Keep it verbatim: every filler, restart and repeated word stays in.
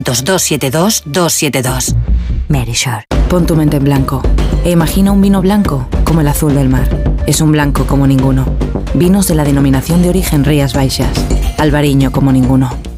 dos dos siete dos dos siete dos. Merisure. Pon tu mente en blanco e imagina un vino blanco como el azul del mar. Es un blanco como ninguno. Vinos de la denominación de origen Rías Baixas. Albariño como ninguno.